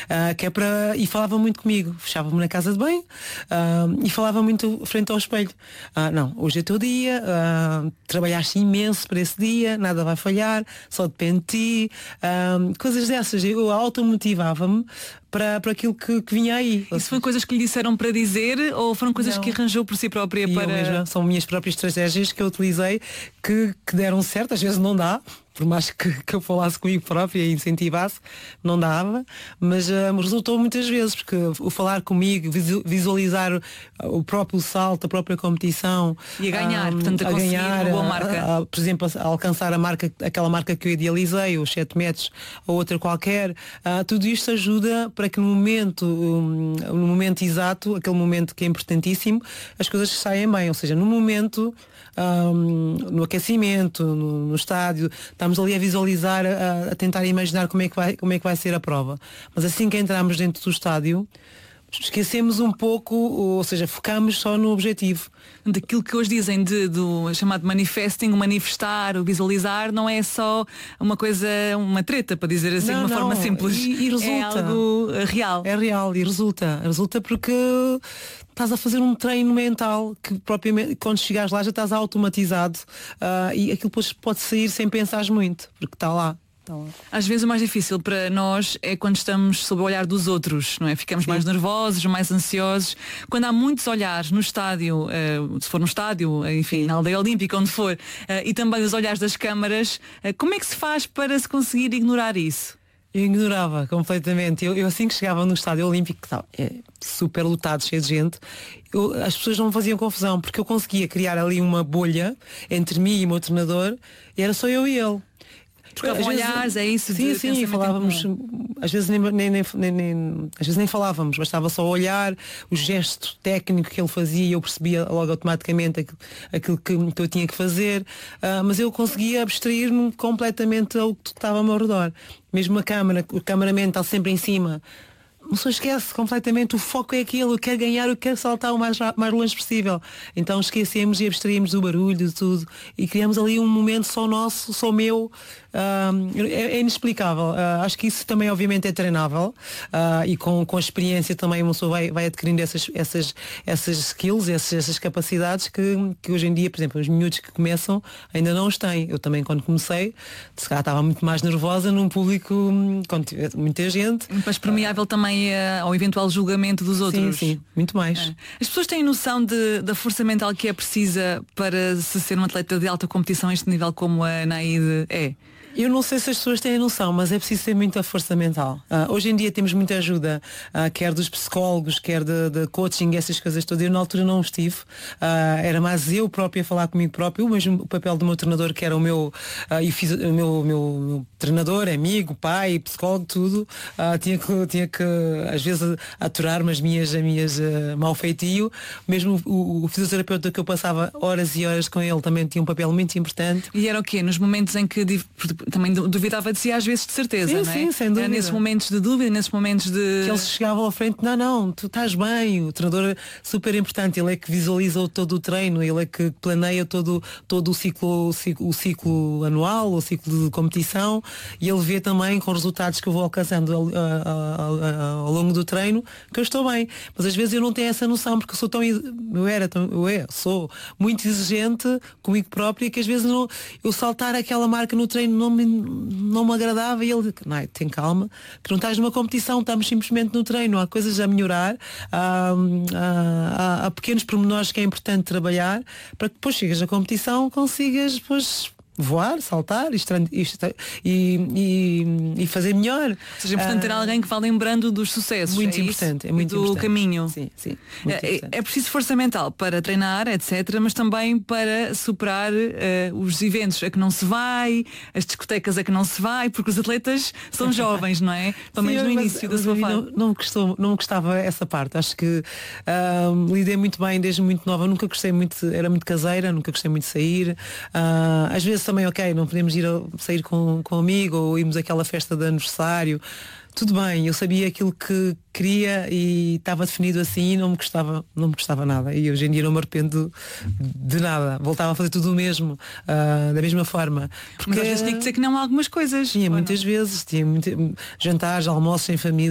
que é para... E falava muito comigo, fechava-me na casa de banho e falava muito frente ao espelho. Não, hoje é teu dia, trabalhaste imenso para esse dia, nada vai falhar, só depende de ti, coisas dessas. Eu automotivava-me para aquilo que vinha aí. Isso foram coisas que lhe disseram para dizer ou foram coisas Não. que arranjou por si própria para... Eu mesma, são minhas próprias estratégias que eu utilizei que deram certo, às vezes não dá, por mais que eu falasse comigo própria e incentivasse, não dava, mas resultou muitas vezes, porque o falar comigo, visualizar o próprio salto, a própria competição e a ganhar, portanto a conseguir ganhar, uma boa marca, por exemplo, a alcançar a marca, aquela marca que eu idealizei, os 7 metros ou outra qualquer, tudo isto ajuda para que no momento exato, aquele momento que é importantíssimo, as coisas saiam bem, ou seja, no momento, no aquecimento, no estádio, estamos ali a visualizar, a tentar imaginar como é que vai ser a prova. Mas assim que entramos dentro do estádio, esquecemos um pouco, ou seja, focamos só no objetivo. Daquilo que hoje dizem do chamado manifesting, o manifestar, o visualizar, não é só uma coisa, uma treta, para dizer assim, de uma forma simples. E resulta. É algo real. É real e resulta. Resulta porque estás a fazer um treino mental que propriamente quando chegares lá já estás automatizado e aquilo depois pode sair sem pensares muito, porque está lá. Às vezes o mais difícil para nós é quando estamos sob o olhar dos outros, não é? Ficamos mais nervosos, mais ansiosos. Quando há muitos olhares no estádio, se for no estádio, enfim, na aldeia olímpica, onde for, e também os olhares das câmaras, como é que se faz para se conseguir ignorar isso? Eu ignorava completamente. Eu assim que chegava no estádio olímpico, que super lotado, cheio de gente, as pessoas não me faziam confusão, porque eu conseguia criar ali uma bolha entre mim e o meu treinador, e era só eu e ele. Trocavam olhares, é isso? Sim, falávamos, às vezes às vezes nem falávamos, bastava só olhar, o gesto técnico que ele fazia e eu percebia logo automaticamente aquilo que eu tinha que fazer, mas eu conseguia abstrair-me completamente ao que estava ao meu redor. Mesmo o cameraman está sempre em cima. Não se esquece completamente, o foco é aquilo, eu quero ganhar, eu quero saltar o mais longe possível. Então esquecemos e abstraímos do barulho, de tudo, e criamos ali um momento só nosso, só meu. É inexplicável. Acho que isso também obviamente é treinável, e com a experiência também uma pessoa vai adquirindo essas skills, essas capacidades que hoje em dia, por exemplo, os miúdos que começam ainda não os têm. Eu também quando comecei, se calhar estava muito mais nervosa num público com muita gente. Mas permeável também ao eventual julgamento dos outros. Sim, muito mais. As pessoas têm noção da força mental que é precisa para se ser um atleta de alta competição a este nível como a Anaíde é? Eu não sei se as pessoas têm noção, mas é preciso ter muita força mental. Hoje em dia temos muita ajuda, quer dos psicólogos, quer de coaching, essas coisas todas. Eu na altura não estive. Era mais eu própria a falar comigo próprio, mesmo o papel do meu treinador, que era o meu, o meu treinador, amigo, pai, psicólogo, tudo. Tinha que às vezes aturar-me as minhas mau feitio. Mesmo o fisioterapeuta que eu passava horas e horas com ele também tinha um papel muito importante. E era o quê? Nos momentos em que também duvidava de si às vezes, de certeza, não é? Sim, sem dúvida. Nesses momentos de dúvida, nesses momentos de... Que eles chegavam à frente, não, tu estás bem, o treinador é super importante, ele é que visualiza todo o treino, ele é que planeia todo o ciclo anual, o ciclo de competição, e ele vê também com os resultados que eu vou alcançando ao longo do treino que eu estou bem. Mas às vezes eu não tenho essa noção, porque eu sou muito exigente comigo própria, que às vezes eu saltar aquela marca no treino não me agradava, e ele tem calma, que não estás numa competição, estamos simplesmente no treino, há coisas a melhorar, há pequenos pormenores que é importante trabalhar para que depois chegas à competição, consigas depois voar, saltar e fazer melhor. Ou seja, é importante ter alguém que vá lembrando dos sucessos. Muito importante, é muito do importante. caminho. Sim. É preciso força mental para treinar, etc., mas também para superar os eventos a que não se vai, as discotecas a que não se vai, porque os atletas são jovens, não é? Pelo menos no início da sua fase. Não me gostava essa parte. Acho que lidei muito bem desde muito nova. Nunca gostei muito, era muito caseira, nunca gostei muito de sair. Às vezes também, não podemos sair com um amigo ou irmos àquela festa de aniversário. Tudo bem, eu sabia aquilo que queria e estava definido assim e não me gostava nada. E hoje em dia não me arrependo de nada. Voltava a fazer tudo o mesmo, da mesma forma. Porque... Mas às vezes tinha que dizer que não há algumas coisas. Tinha muitas vezes, jantares, almoços em família.